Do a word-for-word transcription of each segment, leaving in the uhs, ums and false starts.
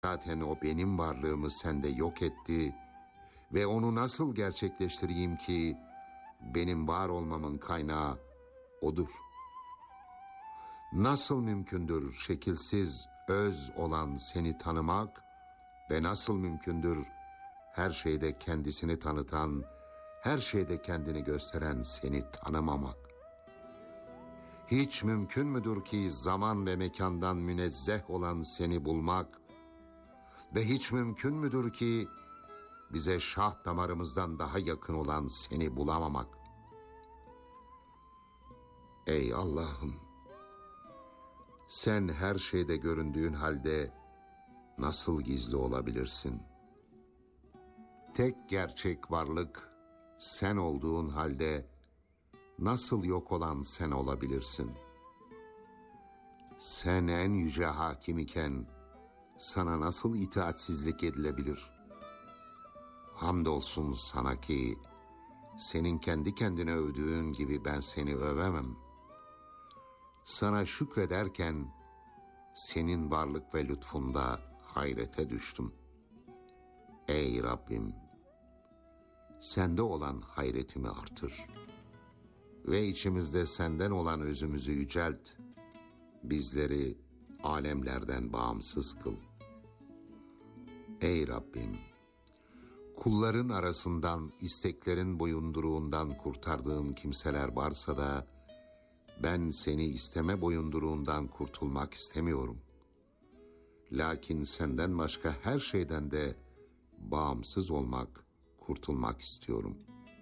Zaten o benim varlığımı sende yok etti ve onu nasıl gerçekleştireyim ki benim var olmamın kaynağı odur. Nasıl mümkündür şekilsiz, öz olan seni tanımak ve nasıl mümkündür her şeyde kendisini tanıtan, her şeyde kendini gösteren seni tanımamak? Hiç mümkün müdür ki zaman ve mekandan münezzeh olan seni bulmak ve hiç mümkün müdür ki bize şah damarımızdan daha yakın olan seni bulamamak? Ey Allah'ım! Sen her şeyde göründüğün halde nasıl gizli olabilirsin? Tek gerçek varlık sen olduğun halde nasıl yok olan sen olabilirsin? Sen en yüce hakim iken sana nasıl itaatsizlik edilebilir? Hamdolsun sana ki senin kendi kendine övdüğün gibi ben seni övemem. Sana şükrederken senin varlık ve lütfunda hayrete düştüm. Ey Rabbim! Sende olan hayretimi artır ve içimizde senden olan özümüzü yücelt, bizleri alemlerden bağımsız kıl. Ey Rabbim! Kulların arasından isteklerin boyunduruğundan kurtardığın kimseler varsa da ben seni isteme boyunduruğundan kurtulmak istemiyorum. Lakin senden başka her şeyden de bağımsız olmak, kurtulmak istiyorum.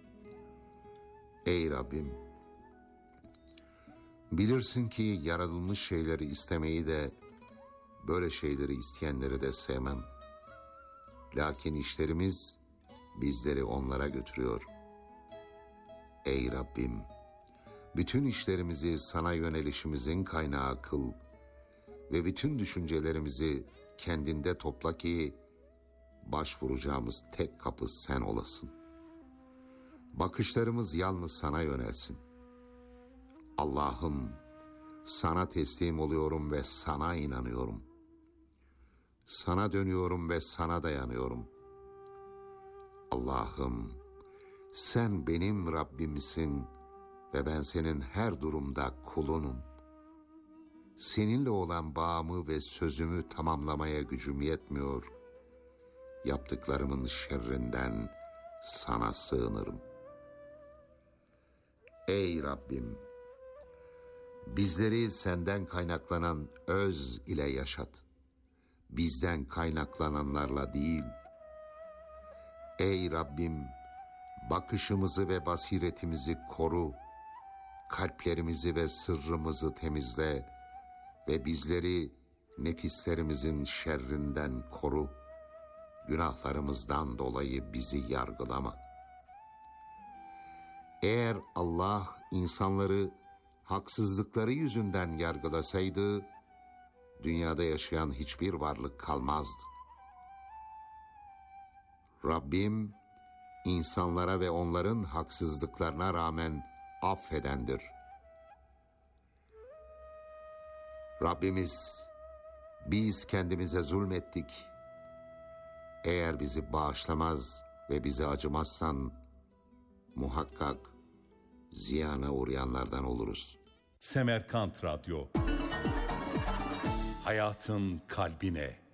Ey Rabbim! Bilirsin ki yaratılmış şeyleri istemeyi de, böyle şeyleri isteyenleri de sevmem. Lakin işlerimiz bizleri onlara götürüyor. Ey Rabbim! Bütün işlerimizi sana yönelişimizin kaynağı kıl ve bütün düşüncelerimizi kendinde topla ki başvuracağımız tek kapı sen olasın. Bakışlarımız yalnız sana yönelsin. Allah'ım, sana teslim oluyorum ve sana inanıyorum. Sana dönüyorum ve sana dayanıyorum. Allah'ım, sen benim Rabbimsin ve ben senin her durumda kulunum. Seninle olan bağımı ve sözümü tamamlamaya gücüm yetmiyor. Yaptıklarımın şerrinden sana sığınırım. Ey Rabbim! Bizleri senden kaynaklanan öz ile yaşat. Bizden kaynaklananlarla değil. Ey Rabbim! Bakışımızı ve basiretimizi koru. Kalplerimizi ve sırrımızı temizle ve bizleri nefislerimizin şerrinden koru. Günahlarımızdan dolayı bizi yargılama. Eğer Allah insanları haksızlıkları yüzünden yargılasaydı, dünyada yaşayan hiçbir varlık kalmazdı. Rabbim, insanlara ve onların haksızlıklarına rağmen affedendir. Rabbimiz, biz kendimize zulmettik. Eğer bizi bağışlamaz ve bize acımazsan, muhakkak ziyana uğrayanlardan oluruz. Semerkant Radyo, hayatın kalbine.